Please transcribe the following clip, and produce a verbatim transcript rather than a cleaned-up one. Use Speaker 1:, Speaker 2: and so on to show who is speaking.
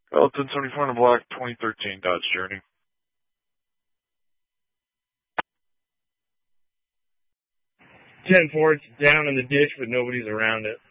Speaker 1: Well, ten seventy-four in the black, twenty thirteen Dodge Journey.
Speaker 2: ten four, it's down in the ditch, but nobody's around it.